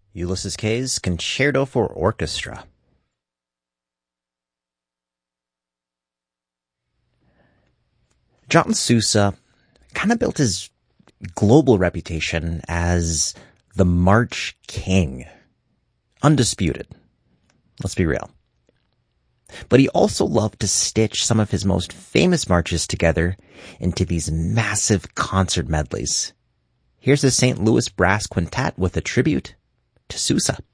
Ulysses K's Concerto for Orchestra. John Sousa kind of built his global reputation as the March King. Undisputed. Let's be real. But he also loved to stitch some of his most famous marches together into these massive concert medleys. Here's the St. Louis Brass Quintet with a tribute to Sousa.